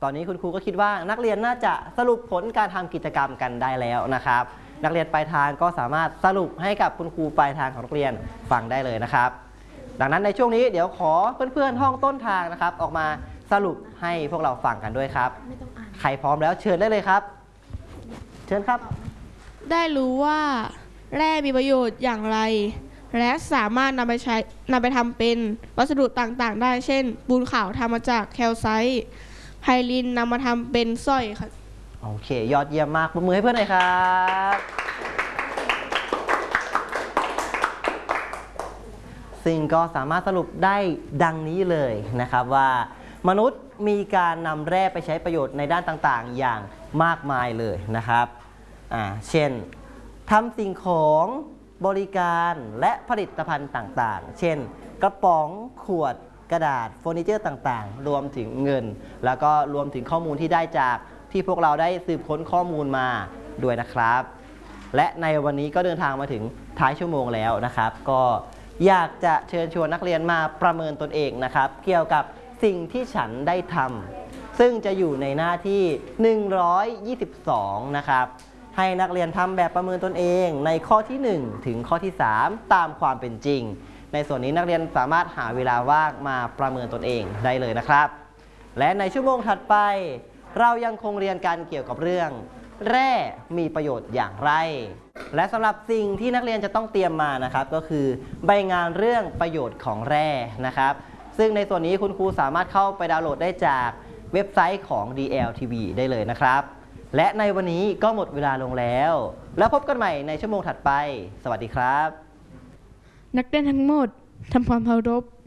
ตอนนี้คุณครูก็คิดว่านักเรียนน่าจะสรุปผลการทำกิจกรรมกันได้แล้วนะครับนักเรียนปลายทางก็สามารถสรุปให้กับคุณครูปลายทางของนักเรียนฟังได้เลยนะครับดังนั้นในช่วงนี้เดี๋ยวขอเพื่อนๆห้องต้นทางนะครับออกมาสรุปให้พวกเราฟังกันด้วยครับใครพร้อมแล้วเชิญได้เลยครับเชิญครับได้รู้ว่าแร่มีประโยชน์อย่างไรและสามารถนำไปทำเป็นวัสดุต่างๆได้เช่นปูนขาวทำมาจากแคลไซต์ไพลินนำมาทำเป็นสร้อยค่ะโอเคยอดเยี่ยมมากปรบมือให้เพื่อนหน่อยครับซึ่งก็สามารถสรุปได้ดังนี้เลยนะครับว่ามนุษย์มีการนำแร่ไปใช้ประโยชน์ในด้านต่างๆอย่างมากมายเลยนะครับเช่นทำสิ่งของบริการและผลิตภัณฑ์ต่างๆเช่นกระป๋องขวดกระดาษเฟอร์นิเจอร์ต่างๆรวมถึงเงินแล้วก็รวมถึงข้อมูลที่ได้จากที่พวกเราได้สืบค้นข้อมูลมาด้วยนะครับและในวันนี้ก็เดินทางมาถึงท้ายชั่วโมงแล้วนะครับก็อยากจะเชิญชวนนักเรียนมาประเมินตนเองนะครับเกี่ยวกับสิ่งที่ฉันได้ทำซึ่งจะอยู่ในหน้าที่122นะครับให้นักเรียนทำแบบประเมินตนเองในข้อที่1ถึงข้อที่3ตามความเป็นจริงในส่วนนี้นักเรียนสามารถหาเวลาว่างมาประเมินตนเองได้เลยนะครับและในชั่วโมงถัดไปเรายังคงเรียนกันเกี่ยวกับเรื่องแร่มีประโยชน์อย่างไรและสำหรับสิ่งที่นักเรียนจะต้องเตรียมมานะครับก็คือใบงานเรื่องประโยชน์ของแร่นะครับซึ่งในส่วนนี้คุณครูสามารถเข้าไปดาวน์โหลดได้จากเว็บไซต์ของ DLTV ได้เลยนะครับและในวันนี้ก็หมดเวลาลงแล้วพบกันใหม่ในชั่วโมงถัดไปสวัสดีครับนักเรียนทั้งหมดทำความเคารพ